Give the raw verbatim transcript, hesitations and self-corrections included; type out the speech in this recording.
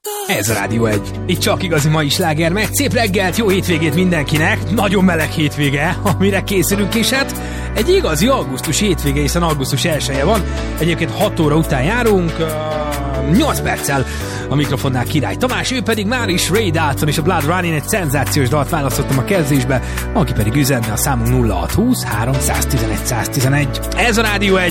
Ez a Rádió egy. Itt csak igazi mai sláger megy. Szép reggelt, jó hétvégét mindenkinek. Nagyon meleg hétvége, amire készülünk is. Hát egy igazi augusztus hétvége, hiszen augusztus elseje van. Egyébként hat óra után járunk. Uh, nyolc perccel a mikrofonnál Király Tamás, ő pedig már is Ray Dalton és a Blood Running, egy szenzációs dalt választottam a kezdésbe, aki pedig üzenne a számunk nulla hat húsz három tizenegy száz tizenegy. Ez a Rádió egy,